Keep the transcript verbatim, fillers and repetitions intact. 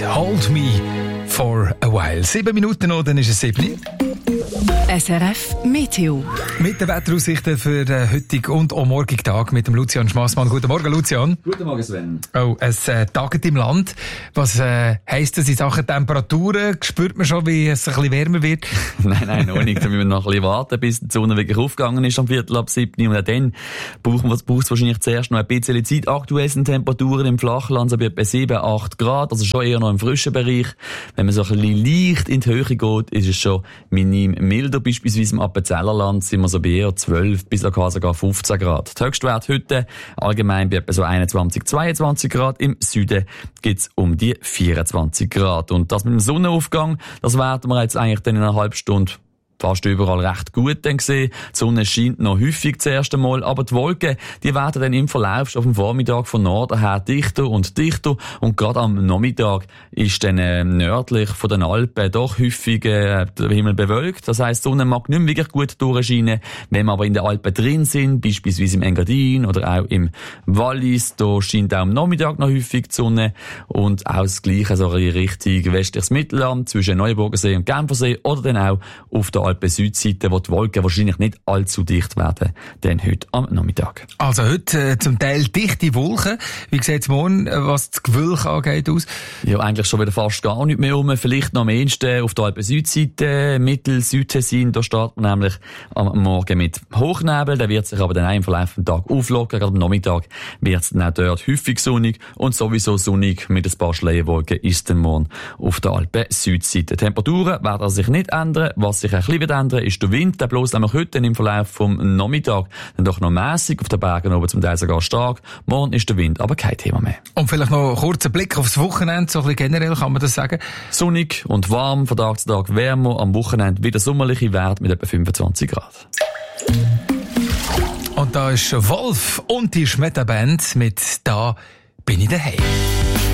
«Hold Me for a While». Sieben Minuten noch, dann ist es sieben. S R F Meteo. Mit den Wetteraussichten für den heutigen und auch morgigen Tag mit dem Lucian Schmassmann. Guten Morgen, Lucian. Guten Morgen, Sven. Oh, es äh, tagt im Land. Was äh, heisst das in Sachen Temperaturen? Spürt man schon, wie es ein bisschen wärmer wird? nein, nein, noch nicht. Da müssen wir noch ein bisschen warten, bis die Sonne wirklich aufgegangen ist am Viertel ab sieben. Und auch dann braucht es wahrscheinlich zuerst noch ein bisschen Zeit. Aktuell sind Temperaturen im Flachland so bei etwa sieben, acht Grad. Also schon eher noch im frischen Bereich. Wenn man so ein bisschen leicht in die Höhe geht, ist es schon minim milder. Beispielsweise im Appenzellerland sind wir so bei eher zwölf bis sogar fünfzehn Grad. Der Höchstwert heute allgemein bei etwa so einundzwanzig, zweiundzwanzig Grad. Im Süden gibt's um die vierundzwanzig Grad. Und das mit dem Sonnenaufgang, das werden wir jetzt eigentlich dann in einer halben Stunde fast überall recht gut dann gesehen. Die Sonne scheint noch häufig das erste Mal, aber die Wolken, die werden dann im Verlauf auf dem Vormittag von Norden her dichter und dichter und gerade am Nachmittag ist dann äh, nördlich von den Alpen doch häufig äh, der Himmel bewölkt. Das heisst, die Sonne mag nicht mehr wirklich gut durchscheinen. Wenn wir aber in den Alpen drin sind, beispielsweise im Engadin oder auch im Wallis, da scheint auch am Nachmittag noch häufig die Sonne und auch das Gleiche so in Richtung westliches Mittelland zwischen Neuenburgersee und Genfersee oder dann auch auf der Alpen Südseite, wo die Wolken wahrscheinlich nicht allzu dicht werden, denn heute am Nachmittag. Also heute äh, zum Teil dichte Wolken. Wie sieht es morgen, was das Gewölk angeht, aus? Ja, eigentlich schon wieder fast gar nicht mehr um. Vielleicht noch am ehesten auf der Alpen Südseite, Mittel-Südtessin, da startet man nämlich am Morgen mit Hochnebel, der wird sich aber dann auch im Verlauf des Tages auflockern. Gerade am Nachmittag wird es dann auch dort häufig sonnig und sowieso sonnig mit ein paar Schleierwolken ist dann morgen auf der Alpen Südseite. Temperaturen werden sich nicht ändern, was sich ein bisschen wird ändern, ist der Wind. Der bloß nämlich heute im Verlauf vom Nachmittag dann doch noch mässig, auf den Bergen oben zum Teil sogar stark. Morgen ist der Wind aber kein Thema mehr. Und vielleicht noch einen kurzen Blick aufs Wochenende, so ein bisschen generell kann man das sagen. Sonnig und warm, von Tag zu Tag wärmer, am Wochenende wieder sommerliche Werte mit etwa fünfundzwanzig Grad. Und da ist Wolf und die Schmetterband mit «Da bin ich daheim».